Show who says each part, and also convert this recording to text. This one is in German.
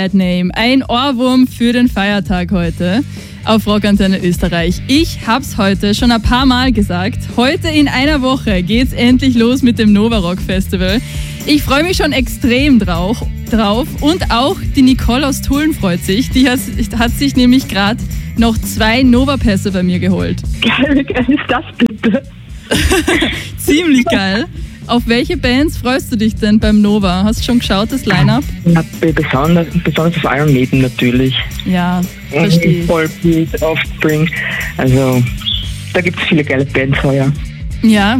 Speaker 1: Name. Ein Ohrwurm für den Feiertag heute auf Rockantenne Österreich. Ich hab's heute schon ein paar Mal gesagt. Heute in einer Woche geht's endlich los mit dem Nova Rock Festival. Ich freue mich schon extrem drauf. Und auch die Nicole aus Tulln freut sich. Die hat sich nämlich gerade noch 2 Nova-Pässe bei mir geholt.
Speaker 2: Geil, wie geil ist das bitte?
Speaker 1: Ziemlich geil. Auf welche Bands freust du dich denn beim Nova? Hast du schon geschaut, das Line-Up?
Speaker 2: Ja, besonders auf Iron Maiden natürlich.
Speaker 1: Ja, verstehe ich.
Speaker 2: Volbeat, Offspring. Also, da gibt es viele geile Bands heuer.
Speaker 1: Ja,